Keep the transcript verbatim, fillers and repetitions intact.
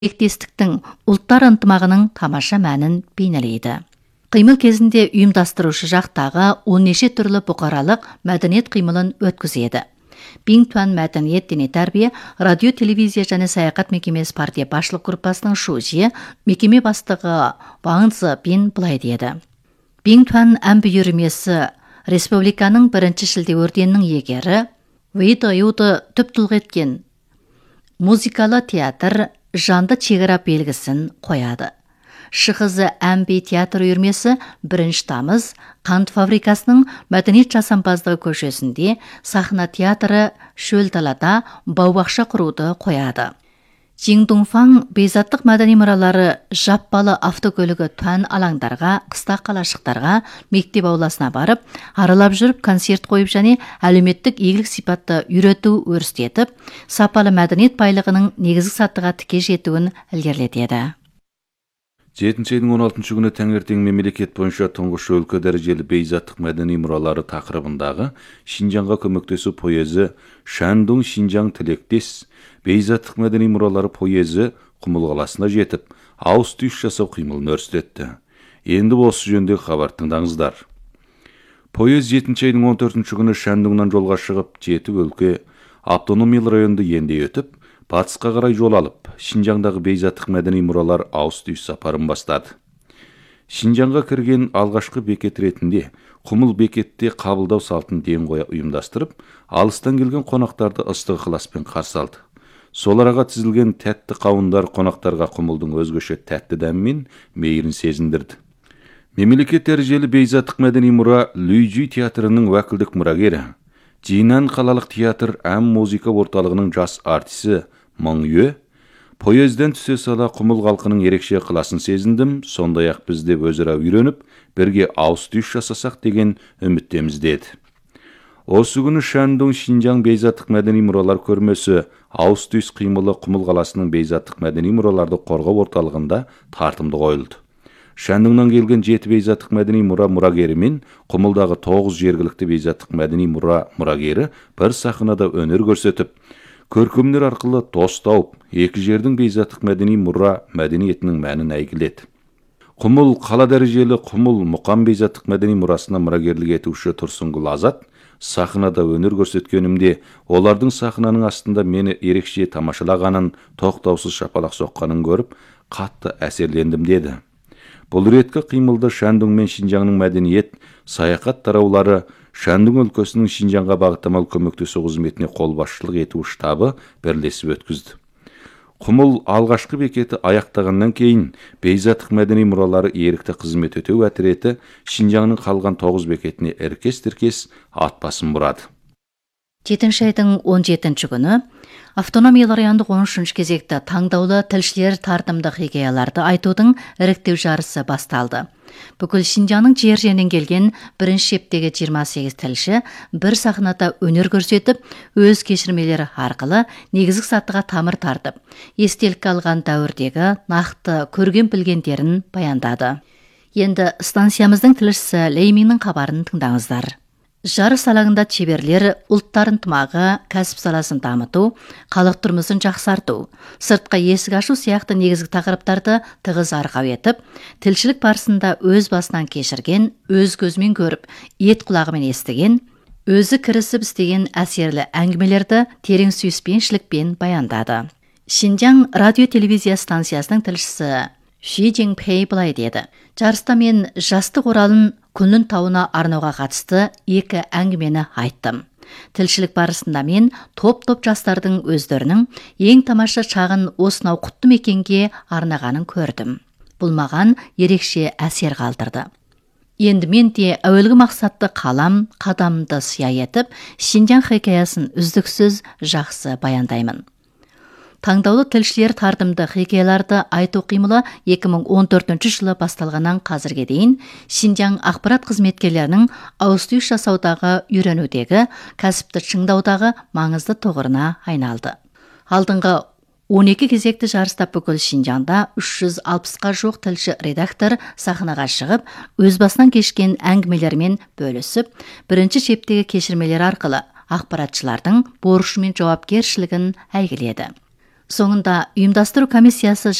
Ектестіктің ұлттар ынтымағының тамаша мәнін бейнелейді. Қимыл кезінде ұйымдастырушы жақтағы он неше түрлі бұқаралық мәдениет қимылын өткізеді. Бингтуан мәдениет дене тәрбие, радио, телевизия және саяхат мекемесі партия басшылық группасының шужие, мекеме бастығы Ваңзы Бин былай деді. Бингтуан әмбі үйірмесі республиканың бірінші шілде орденінің егері, Вейді Юды түп тұлға еткен музыкалы театр жанды чегара белгісін қояды. Шығызы әмбей театр үйірмесі бірінші тамыз қант фабрикасының мәдениет жасампаздығы көшесінде сахна театры шөл далада бау-бақша құруды қояды. Жиңдунфаң бейзаттық мәдени мұралары жаппалы автокөлігі туан алаңдарға, қыста қалашықтарға, мектеп ауласына барып, аралап жүріп концерт қойып және әлеуметтік игілік сипатты үйрету өрістетіп, сапалы мәдениет байлығының негізгі сатыға тіке жетуін ілгерілетеді. жетінші айдың он алтыншы күні таңертең мемлекет бойынша тұңғыш өлкө дәрежелі бейзаттық мәдени мұралары тақырыбындағы Шинжаңға көмектесу поезі Шандун Шинжаң тілектес бейзаттық мәдени мұралары поезі Құмыл қаласына жетіп, ауыс түйіс жасау қимылын өрістетті. Енді осы жөніндегі хабар тыңдаңыздар. Поез жетінші айдың он төртінші күні Шандуннан жолға шығып, жеті өлке автономиялы районды енді өтіп, батысқа қарай жол алып, Шинжаңдағы бейзаттық мәдени мұралар ауыс түйіс сапарын бастады. Шинжаңға кірген алғашқы бекет ретінде Құмыл бекетте қабылдау салтын ден қоя ұйымдастырып, алыстан келген қонақтарды ыстық ықыласпен қарсы алды. Сол араға тізілген тәтті қауындар қонақтарға Құмылдың өзгеше тәтті дәмімен мейірін сезіндірді. Мемлекет дәрежелі бейзаттық мәдени мұра Лүйжүй театрының уәкілдік мұрагері, Жинан қалалық театр әм музыка орталығының жас артисі Маңйө, поезден түсе сала Құмыл халқының ерекше ықыласын сезіндім, сондай-ақ бізде өзара үйреніп, бірге ауыс түйіс жасасақ деген үміттеміз деді. Осы күні Шандун Шинжаң бейзаттық мәдени мұралар көрмесі ауыс түйіс қимылы Құмыл қаласының бейзаттық мәдени мұраларды қорғау орталығында тартымды қойылды. Шандуннан келген жеті бейзаттық мәдени мұра мұрагері мен Құмылдағы тоғыз жергілікті бейзаттық мәдени мұра мұрагері бір сахнада өнер көрсетіп, көркемдер арқылы дос тауып, екі жердің бейзаттық мәдени мұра мәдениетінің мәнін әйгіледі. Құмыл қала дәрежелі Құмыл Мұқан бейзаттық мәдени мұрасына мұрагерлік етуші Тұрсынғұл Азат сахнада өнер көрсеткенімде, олардың сахнаның астында мені ерекше тамашалағанын, тоқтаусыз шапалақ соққанын көріп, қатты әсерлендім деді. Бұл реткі қимылды Шандун мен Шинжаңның мәдениет, саяхат тараулары Шандун өлкесінің Шинжаңға бағыттамалы көмектесу қызметіне қолбасшылық ету штабы бірлесіп өткізді. Құмыл алғашқы бекеті аяқтағаннан кейін бейзаттық мәдени мұралары ерікті қызмет өтеу әтіреті Шинжаңның қалған тоғыз бекетіне іркес-тіркес ат басын бұрады. жетінші айдың он жетінші күні автономиялы райондық он үшінші кезекті таңдаулы тілшілер тартымды хикаяларды айтудың іріктеу жарысы басталды. Бүкіл Шинжаңның жер-жерінен келген бірінші шептегі жиырма сегіз тілші бір сахнада өнер көрсетіп, өз кешірмелері арқылы негізгі сатыға тамыр тартып, естелік алған дәуірдегі нақты көрген білгендерін баяндады. Енді станциямыздың тілшісі Лейминнің хабарын тыңдаңыздар. Жарыс алаңында шеберлер ұлттар ынтымағы, кәсіп саласын дамыту, халық тұрмысын жақсарту, сыртқа есік ашу сияқты негізгі тақырыптарды тығыз арқау етіп, тілшілік барысында өз басынан кешірген, өз көзімен көріп, ет құлағымен естіген, өзі кірісіп істеген әсерлі әңгімелерді терең сүйіспеншілікпен баяндады. Шинжаң радио-телевизия станциясының тілшісі Ши Жеңпей былай деді. Жарыста мен жастық оралын Күнлін тауына арнауға қатысты екі әңгімені айттым. Тілшілік барысында мен топ-топ жастардың өздерінің ең тамаша шағын осынау құтты мекенге арнағанын көрдім. Бұл маған ерекше әсер қалдырды. Енді мен де әуелгі мақсатты қалам, қадамды сия етіп, Шинжаң хикаясын үздіксіз жақсы баяндаймын. Таңдаулы тілшілер тартымды хикаяларды айту қимылы екі мың он төртінші жылы басталғаннан қазірге дейін Шинжаң ақпарат қызметкерлерінің ауыс түйіс жасаудағы үйренудегі, кәсіпті шыңдаудағы маңызды тұғырына айналды. Алдыңғы он екі кезекті жарыста бүкіл Шинжаңда үш жүз алпысқа жуық тілші редактор сахнаға шығып, өз басынан кешкен әңгімелермен бөлісіп, бірінші шептегі кешірмелер арқылы ақпаратшылардың борышы мен жауапкершілігін әйгіледі. Соңында ұйымдастыру комиссиясы